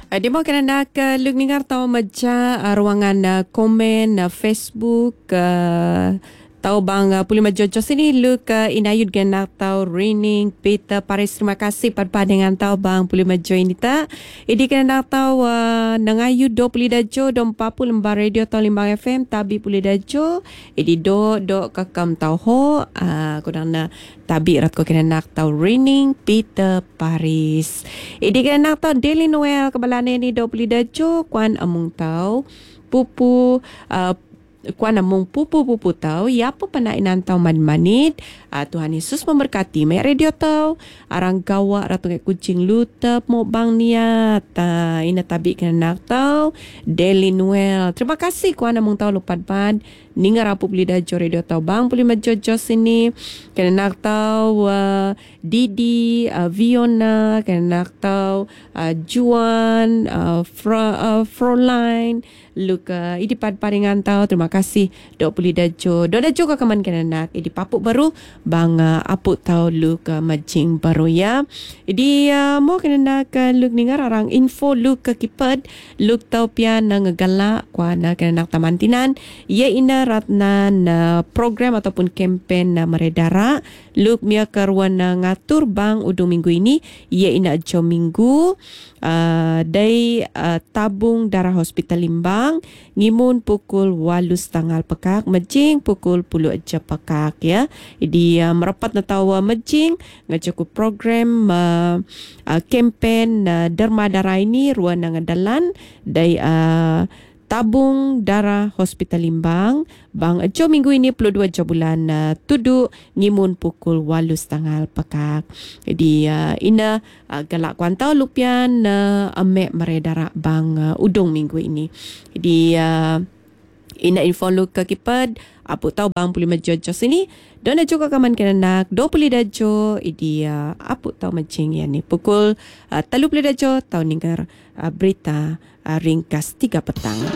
Di mau kena nak luk ningar tahu maja ruangan komen Facebook tahu bang pulima jojo sini luk inayud genak tahu Rining Peter Paris terima kasih pada dengan tahu bang pulima jo ini ta idi kena nak tahu nangayud do puli dajo do 40 lembar radio tahu Limbang FM tabi puli dajo idi do kakam tahu ho kurang na tabi rat ko kena nak tahu Rining Peter Paris idi kena nak tahu Daily Noel kebalane ni do puli dajo kuan amung tahu pupu kuan among pupu tau ya apa pana inantau manit Tuhan Yesus memberkati mek radio tau arang gawa ratu kucing lutep mo bang niat ina tabi kena nak tau Daily Noel terima kasih kuan among tau lupat ban ningar apu beli dajo radio tau bang puli majojo sini kena nak tau Didi Viona kena nak tau Juan Froline Luka idi paringan tau terima kasih dok puli dajo ka kaman kena nak idi papuk baru bang apuk tau Luka majing baru ya idi mau kena nak luk ningar arang info Luka kipad luk tau pian ngegalak kuana kena nak tamantinan ye ina ratnan program ataupun kempen meredara luk mia karuan ngatur bang udung minggu ini ye ina jo minggu dari tabung darah hospital Limbang ngimun pukul 8.30 pekak mejing pukul 10 aja pekak ya jadi merapat na tawa mejing ngacukup program kempen derma darah ini ruang ngadalan dari tabung darah hospital Limbang bang jo minggu ini 22 jo bulan tudu ngimun pukul 8.30 pekak jadi ina galak kuantau lupian amek meredara bang udung minggu ini jadi ina info lu ke kipad apu tahu bang puli majojo sini dona juga kaman kena nak 20 dajo idi apu tahu macing ya ni pukul 30 dajo tahu ningkar berita ringkas 3 petang.